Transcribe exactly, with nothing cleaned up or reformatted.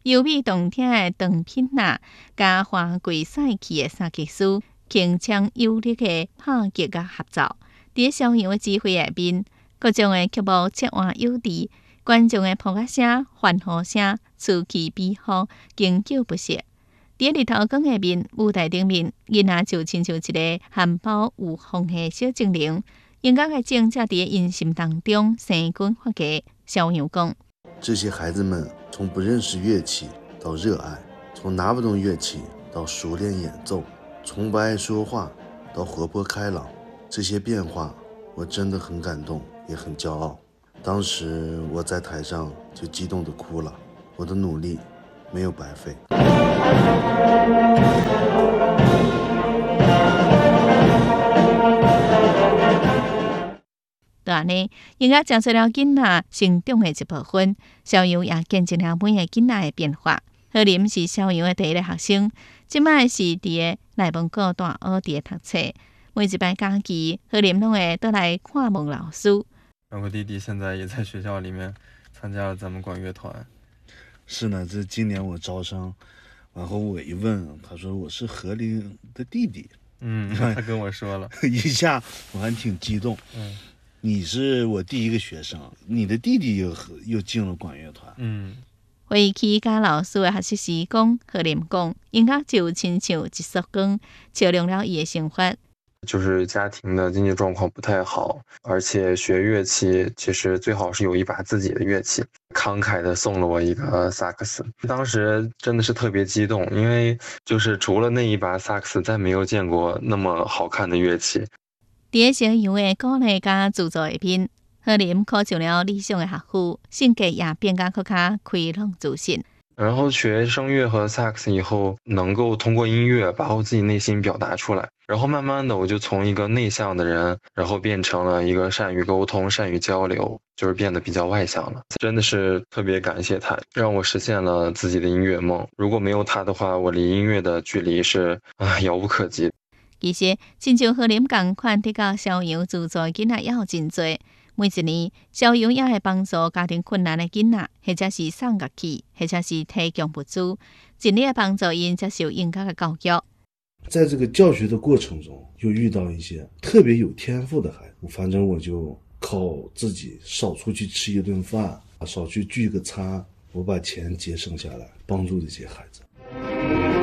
优美动听的长品呐，加花贵帅气的三吉丝，铿锵有力的拍击甲合奏。伫逍遥的指挥下面，各种的曲目切换有致，观众的扑克声、欢呼声此起彼伏，经久不息。伫日头光下面，舞台顶面，囡仔就亲像一个含苞有风的小精灵。音乐的情才伫因心当中生根发芽。逍遥讲： 这些孩子们从不认识乐器到热爱，从拿不动乐器到熟练演奏，从不爱说话到活泼开朗，这些变化我真的很感动，也很骄傲。当时我在台上就激动地哭了，我的努力没有白费。 就安尼，音乐讲出了囡仔成长的一部分，逍遥也见证了每个囡仔的变化。何林是逍遥的第一个学生，即摆是伫个内蒙古大学伫读册。每一摆假期，何林拢会倒来看望老师。 我弟弟现在也在学校里面参加了咱们管乐团。 是呢，这今年我招生，然后我一问，他说我是何林的弟弟。 嗯，他跟我说了， 一下我还挺激动。 嗯。 你是我第一个学生，你的弟弟又又进了管乐团。 嗯， 回去甲老师的学习时光，何林讲，音乐就亲像一束光，照亮了伊的生活。 就是家庭的经济状况不太好，而且学乐器其实最好是有一把自己的乐器。慷慨的送了我一个萨克斯，当时真的是特别激动，因为就是除了那一把萨克斯，再没有见过那么好看的乐器。 伫逍遥的鼓励甲资助下面，何林考上了理想的学府，性格也变甲更加开朗自信。 然后学声乐和萨克斯以后，能够通过音乐把我自己内心表达出来。然后慢慢的，我就从一个内向的人，然后变成了一个善于沟通、善于交流，就是变得比较外向了。真的是特别感谢他，让我实现了自己的音乐梦。如果没有他的话，我离音乐的距离是啊遥不可及。 其实，亲像何林同款得到逍遥资助的囡仔也有真多。每一年，逍遥也会帮助家庭困难的囡仔，或者是送乐器，或者是提供物资，尽力帮助因接受音乐的教育。 在这个教学的过程中，又遇到一些特别有天赋的孩子，反正我就靠自己少出去吃一顿饭，少去聚个餐，我把钱节省下来，帮助这些孩子。